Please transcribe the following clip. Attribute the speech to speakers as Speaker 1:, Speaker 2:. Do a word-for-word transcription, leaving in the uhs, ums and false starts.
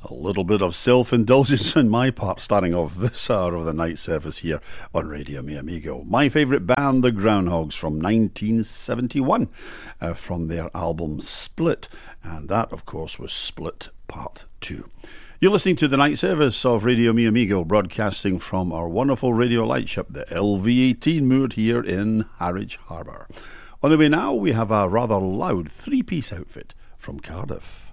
Speaker 1: A little bit of self-indulgence on my part, starting off this hour of the night service here on Radio Mi Amigo. My favourite band, the Groundhogs, from nineteen seventy-one, uh, from their album Split. And that, of course, was Split Part two. You're listening to the night service of Radio Mi Amigo, broadcasting from our wonderful radio lightship, the L V eighteen, moored here in Harwich Harbour. On the way now, we have a rather loud three-piece outfit from Cardiff.